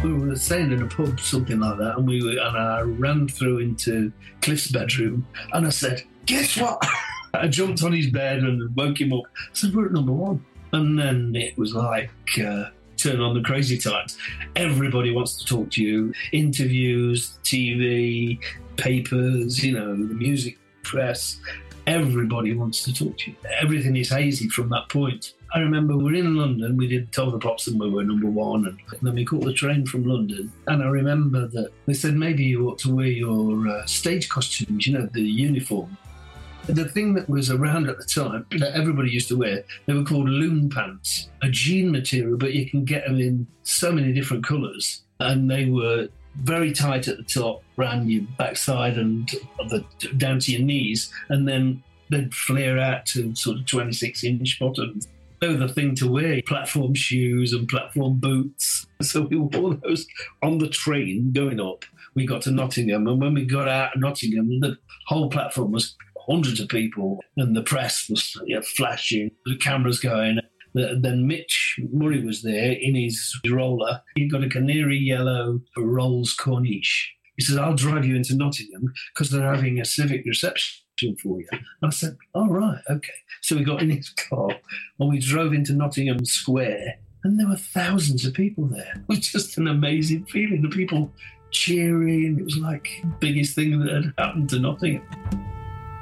We were staying in a pub, something like that, and I ran through into Cliff's bedroom, and I said, "Guess what?" I jumped on his bed and woke him up. I said, "We're at number one." And then it was like, turn on the crazy times. Everybody wants to talk to you. Interviews, TV, papers, the music press. Everybody wants to talk to you. Everything is hazy from that point. I remember we're in London, we did Tell the Pops and we were number one, and then we caught the train from London, and I remember that they said maybe you ought to wear your stage costumes, the uniform. The thing that was around at the time that everybody used to wear, they were called loom pants, a jean material, but you can get them in so many different colours, and they were very tight at the top, around your backside and down to your knees, and then they'd flare out to sort of 26-inch bottoms. They were the thing to wear, platform shoes and platform boots. So we wore those on the train going up. We got to Nottingham, and when we got out of Nottingham, the whole platform was hundreds of people, and the press was flashing, the cameras going. Then Mitch Murray was there in his roller. He got a canary yellow Rolls Corniche. He said, "I'll drive you into Nottingham because they're having a civic reception for you." And I said, "All right, okay." So we got in his car and we drove into Nottingham Square, and there were thousands of people there. It was just an amazing feeling. The people cheering. It was like the biggest thing that had happened to Nottingham.